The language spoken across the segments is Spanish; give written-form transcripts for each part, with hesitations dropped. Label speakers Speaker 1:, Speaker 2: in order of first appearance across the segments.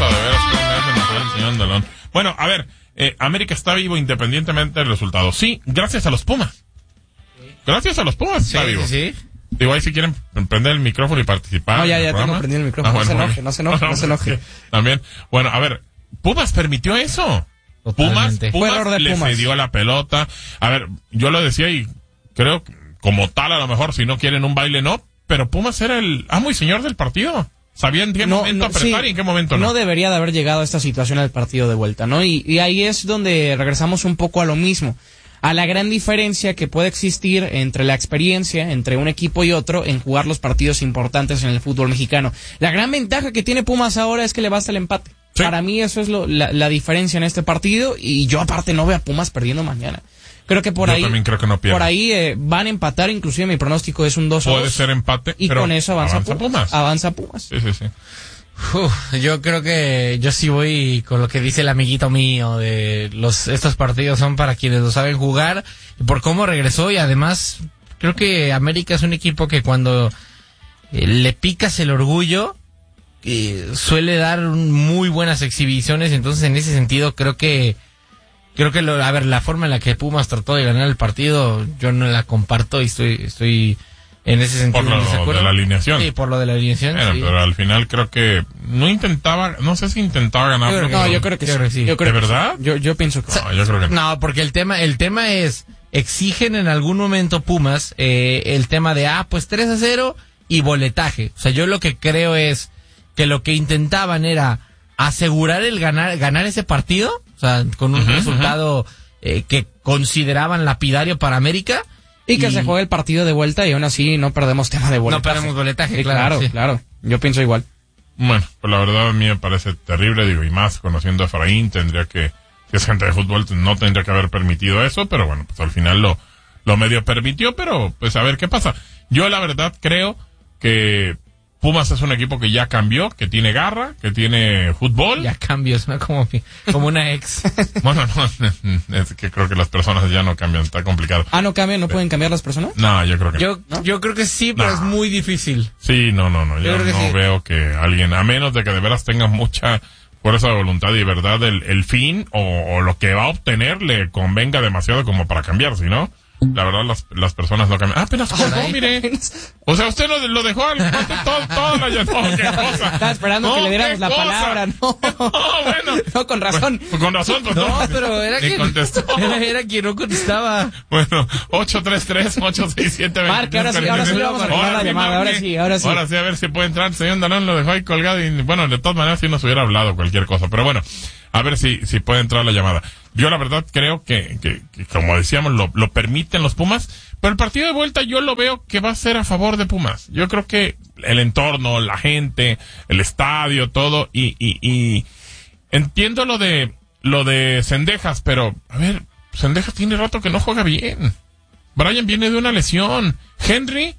Speaker 1: cosa, de veras, que me hace enojar el señor Andalón. Bueno, a ver, América está vivo independientemente del resultado. Sí, gracias a los Pumas. Gracias a los Pumas está vivo.
Speaker 2: Sí.
Speaker 1: Digo, ahí si quieren prender el micrófono y participar.
Speaker 3: No, ya tengo prendido el micrófono. No se enoje.
Speaker 1: También, bueno, a ver, Pumas permitió eso. Pumas le cedió la pelota. A ver, yo lo decía y creo como tal, a lo mejor, si no quieren un baile, no. Pero Pumas era el amo y señor del partido. Sabía en qué momento apretar y en qué momento no.
Speaker 3: No debería de haber llegado a esta situación al partido de vuelta, ¿no? Y ahí es donde regresamos un poco a lo mismo. A la gran diferencia que puede existir entre la experiencia entre un equipo y otro en jugar los partidos importantes en el fútbol mexicano. La gran ventaja que tiene Pumas ahora es que le basta el empate. Sí. Para mí eso es la diferencia en este partido, y yo aparte no veo a Pumas perdiendo mañana. Creo que por
Speaker 1: también creo que no pierde.
Speaker 3: Por ahí van a empatar, inclusive mi pronóstico es un 2-2.
Speaker 1: Puede ser empate,
Speaker 3: y
Speaker 1: pero
Speaker 3: con eso avanza Pumas. Avanza Pumas.
Speaker 1: Sí.
Speaker 2: Yo creo que yo sí voy con lo que dice el amiguito mío de estos partidos son para quienes lo saben jugar y por cómo regresó, y además creo que América es un equipo que cuando le picas el orgullo suele dar muy buenas exhibiciones. Entonces en ese sentido creo que la forma en la que Pumas trató de ganar el partido yo no la comparto y estoy en ese sentido.
Speaker 1: Por lo de la alineación.
Speaker 2: Sí, por lo de la alineación.
Speaker 1: Bueno,
Speaker 2: sí.
Speaker 1: Pero al final creo que no sé si intentaba ganar.
Speaker 3: Yo creo que sí.
Speaker 1: ¿De verdad?
Speaker 3: Yo pienso que
Speaker 1: no, yo creo que no.
Speaker 2: No, porque el tema es, exigen en algún momento Pumas, el tema de, pues 3-0 y boletaje. O sea, yo lo que creo es que lo que intentaban era asegurar el ganar ese partido, o sea, con un resultado que consideraban lapidario para América.
Speaker 3: Y que se juegue el partido de vuelta y aún así no perdemos tema de boletaje.
Speaker 2: No perdemos boletaje,
Speaker 3: claro. Yo pienso igual.
Speaker 1: Bueno, pues la verdad a mí me parece terrible, digo, y más conociendo a Efraín, si es gente de fútbol, no tendría que haber permitido eso, pero bueno, pues al final lo medio permitió, pero pues a ver qué pasa. Yo la verdad creo que Pumas es un equipo que ya cambió, que tiene garra, que tiene fútbol.
Speaker 2: Ya cambió, es como una ex.
Speaker 1: Bueno, no, es que creo que las personas ya no cambian, está complicado.
Speaker 3: ¿No cambian? ¿No pueden cambiar las personas?
Speaker 1: No, yo creo que no.
Speaker 2: Yo creo que sí, pero es muy difícil.
Speaker 1: Sí, no, yo no veo que alguien, a menos de que de veras tenga mucha fuerza de voluntad y verdad el fin o lo que va a obtener le convenga demasiado como para cambiar, si no, la verdad las personas no cambian. Apenas colgó, mire. O sea, usted lo dejó al todo la qué cosa.
Speaker 3: Estaba esperando que le diéramos la palabra, no.
Speaker 1: Bueno.
Speaker 3: No, con razón.
Speaker 1: Pues, con razón, pues
Speaker 2: no, pero era quien
Speaker 1: contestó.
Speaker 2: Era quien no contestaba.
Speaker 1: Bueno, 833-867-23.
Speaker 3: Marque, ahora sí vamos a tomar la llamada, ahora sí.
Speaker 1: Ahora sí, a ver si puede entrar. El señor Dalón lo dejó ahí colgado y, bueno, de todas maneras si nos hubiera hablado cualquier cosa. Pero bueno, a ver si puede entrar la llamada. Yo la verdad creo que como decíamos, lo permiten los Pumas, pero el partido de vuelta yo lo veo que va a ser a favor de Pumas. Yo creo que el entorno, la gente, el estadio, todo, y entiendo lo de Cendejas, pero, a ver, Cendejas tiene rato que no juega bien. Brian viene de una lesión. Henry,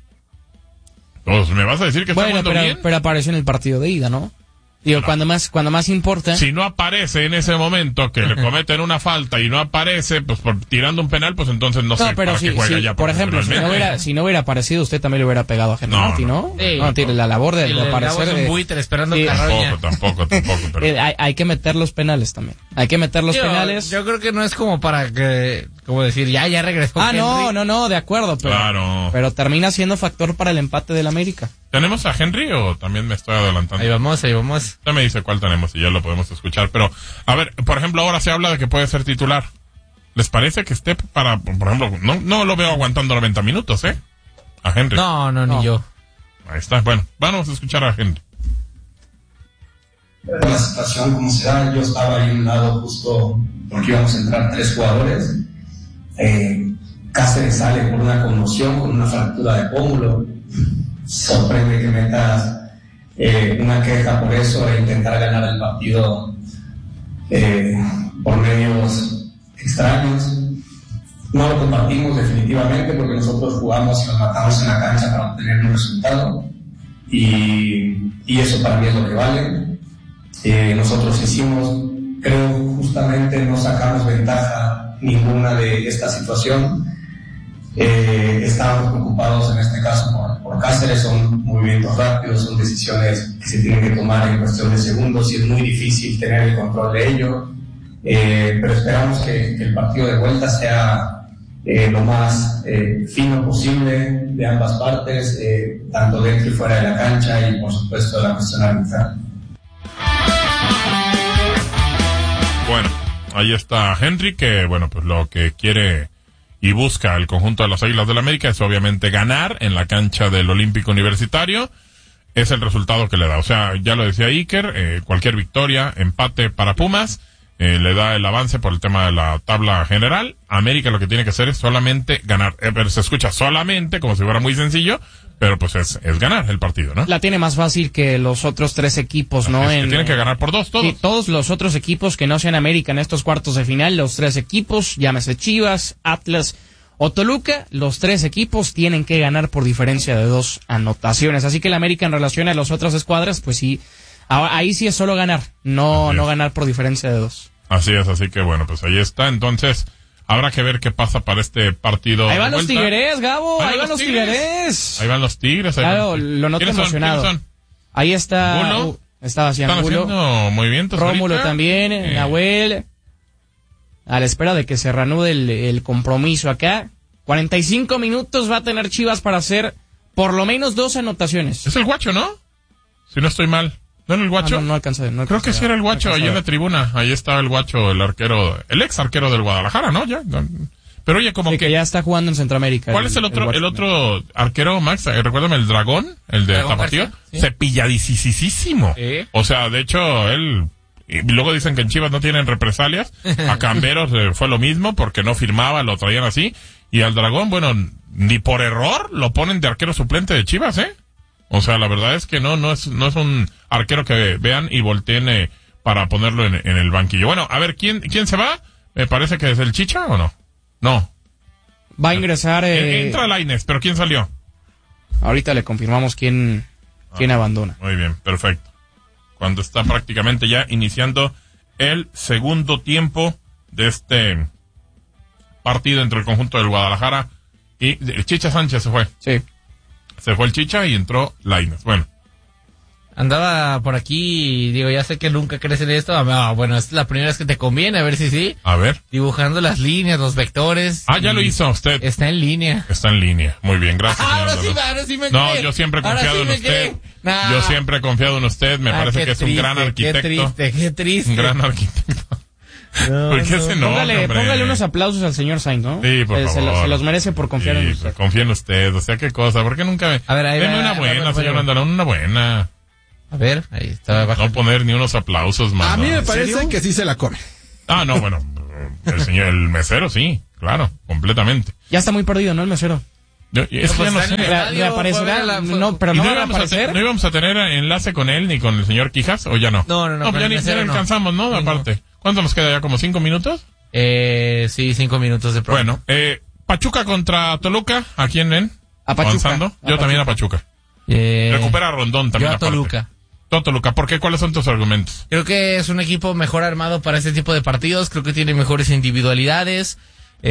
Speaker 1: pues me vas a decir que está jugando bien.
Speaker 3: Pero apareció en el partido de ida, ¿no? Digo, no. cuando más importa.
Speaker 1: Si no aparece en ese momento que le cometen una falta y no aparece, pues tirando un penal, pues entonces no sé
Speaker 3: pero
Speaker 1: para qué juega ya.
Speaker 3: Por ejemplo, si no hubiera aparecido, usted también le hubiera pegado a Henry Martin, ¿no? No, tiene la labor de aparecer.
Speaker 2: Es un buitre esperando carroña.
Speaker 1: Tampoco. Pero...
Speaker 3: hay que meter los penales también. Hay que meter los penales.
Speaker 2: Yo creo que no es como para que, como decir, ya regresó Henry.
Speaker 3: No, de acuerdo. Pero termina siendo factor para el empate del América.
Speaker 1: ¿Tenemos a Henry o también me estoy adelantando?
Speaker 2: Ahí vamos.
Speaker 1: Usted me dice cuál tenemos y ya lo podemos escuchar. Pero, a ver, por ejemplo, ahora se habla de que puede ser titular. ¿Les parece que esté para, por ejemplo, no lo veo aguantando 90 minutos, a Henry?
Speaker 2: No, ni yo.
Speaker 1: Ahí está. Bueno, vamos a escuchar a Henry.
Speaker 4: La situación como se da, yo estaba ahí a un lado justo porque íbamos a entrar 3 jugadores. Cáceres sale por una conmoción, con una fractura de pómulo. Sorprende que metas una queja por eso e intentar ganar el partido por medios extraños. No lo compartimos definitivamente porque nosotros jugamos y nos matamos en la cancha para obtener un resultado y eso para mí es lo que vale. Nosotros creo justamente no sacamos ventaja ninguna de esta situación. Estábamos preocupados en este caso por Cáceres son movimientos rápidos, son decisiones que se tienen que tomar en cuestión de segundos y es muy difícil tener el control de ello, pero esperamos que el partido de vuelta sea lo más fino posible de ambas partes, tanto dentro y fuera de la cancha y por supuesto la cuestión arbitral.
Speaker 1: Bueno, ahí está Henry, que bueno, pues lo que quiere y busca el conjunto de las Águilas del América es obviamente ganar en la cancha del Olímpico Universitario. Es el resultado que le da. O sea, ya lo decía Iker, cualquier victoria, empate para Pumas, le da el avance por el tema de la tabla general. América lo que tiene que hacer es solamente ganar. Pero se escucha solamente, como si fuera muy sencillo, pero pues es ganar el partido, ¿no?
Speaker 3: La tiene más fácil que los otros 3 equipos, ¿no?
Speaker 1: Es que tienen que ganar por 2 todos.
Speaker 3: Sí, todos los otros equipos que no sean América en estos cuartos de final, los 3 equipos, llámese Chivas, Atlas o Toluca, los 3 equipos tienen que ganar por diferencia de 2 anotaciones. Así que el América en relación a las otras escuadras, pues sí, ahí sí es solo ganar, no ganar por diferencia de 2.
Speaker 1: Así es, así que bueno, pues ahí está. Entonces, habrá que ver qué pasa para este partido.
Speaker 3: Ahí van los Tigres, Gabo, ahí van los Tigres.
Speaker 1: Ahí van los Tigres.
Speaker 3: Claro, lo noto emocionado.
Speaker 1: ¿Quiénes son?
Speaker 3: Ahí está, estaba haciendo
Speaker 1: movimientos.
Speaker 3: Rómulo
Speaker 1: ahorita
Speaker 3: también, Nahuel, a la espera de que se reanude el compromiso acá. 45 minutos va a tener Chivas para hacer por lo menos 2 anotaciones.
Speaker 1: Es el Guacho, ¿no? Si no estoy mal. ¿No era el Guacho?
Speaker 3: No alcanza.
Speaker 1: Creo que sí era el Guacho, ahí en la tribuna. Ahí estaba el Guacho, el ex arquero del Guadalajara, ¿no? Ya. Pero oye, como
Speaker 3: que ya está jugando en Centroamérica.
Speaker 1: ¿Cuál es el otro arquero, Max? Recuérdame, el Dragón, el de Tapatío. ¿Sí? Cepilladicísimo. ¿Sí? O sea, de hecho, él... Y luego dicen que en Chivas no tienen represalias. A Camberos fue lo mismo porque no firmaba, lo traían así. Y al Dragón, bueno, ni por error lo ponen de arquero suplente de Chivas, ¿eh? O sea, la verdad es que no es un arquero que vean y volteen para ponerlo en el banquillo. Bueno, a ver, ¿quién se va? Me parece que es el Chicha, ¿o no? No.
Speaker 3: Va a ingresar...
Speaker 1: Entra Lainez, pero ¿quién salió?
Speaker 3: Ahorita le confirmamos quién abandona.
Speaker 1: Muy bien, perfecto. Cuando está prácticamente ya iniciando el segundo tiempo de este partido entre el conjunto del Guadalajara y Chicha Sánchez se fue.
Speaker 3: Sí.
Speaker 1: Se fue el Chicha y entró Lainez. Bueno.
Speaker 2: Andaba por aquí, digo, ya sé que nunca crees en esto. Bueno, es la primera vez que te conviene, a ver si sí.
Speaker 1: A ver.
Speaker 2: Dibujando las líneas, los vectores.
Speaker 1: Ya lo hizo usted.
Speaker 2: Está en línea.
Speaker 1: Está en línea. Muy bien, gracias.
Speaker 2: Ahora sí me
Speaker 1: No, yo siempre he confiado en usted.
Speaker 2: No.
Speaker 1: Yo siempre he confiado en usted. Me parece que es un gran arquitecto.
Speaker 2: Qué triste.
Speaker 1: Un gran arquitecto. ¿Por qué se enoja,
Speaker 3: Póngale unos aplausos al señor Sainz, ¿no?
Speaker 1: Sí, por favor.
Speaker 3: Se los merece por confiar en usted.
Speaker 1: Confía en usted, o sea, qué cosa. ¿Por qué nunca me...
Speaker 2: A ver, ahí
Speaker 1: deme una buena, señor Andalón, una buena.
Speaker 2: A ver, ahí está abajo.
Speaker 1: No poner ni unos aplausos, más.
Speaker 5: A mí me parece que sí se la come.
Speaker 1: No, bueno. El mesero, sí, claro, completamente.
Speaker 3: Ya está muy perdido, ¿no? El mesero.
Speaker 1: Ya no sé.
Speaker 3: Reaparecerá, no, pero no va a aparecer.
Speaker 1: ¿No íbamos a tener enlace con él ni con el señor Quijas, o ya no?
Speaker 2: No,
Speaker 1: pues ya ni alcanzamos, ¿no? Aparte. ¿Cuánto nos queda ya? ¿Como 5 minutos?
Speaker 2: Sí, 5 minutos de programa.
Speaker 1: Bueno, Pachuca contra Toluca, ¿a quién ven?
Speaker 3: A Pachuca.
Speaker 1: Avanzando. Yo también a Pachuca. Recupera a Rondón también.
Speaker 2: Yo a Toluca.
Speaker 1: Toluca, ¿por qué? ¿Cuáles son tus argumentos?
Speaker 2: Creo que es un equipo mejor armado para este tipo de partidos, creo que tiene mejores individualidades,